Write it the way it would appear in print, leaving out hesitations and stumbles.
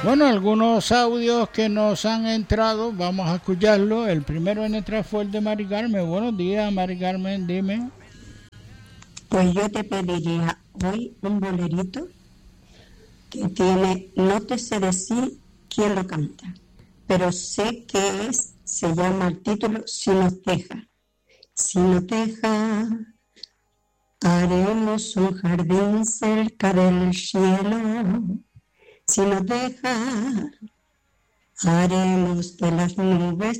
Bueno, algunos audios que nos han entrado, vamos a escucharlo. El primero en entrar fue el de Mari Carmen. Buenos días, Mari Carmen, dime. Pues yo te pediría hoy un bolerito que tiene, no te sé decir quién lo canta, pero sé que se llama el título Si nos deja. Si nos deja, haremos un jardín cerca del cielo. Si nos deja, haremos de las nubes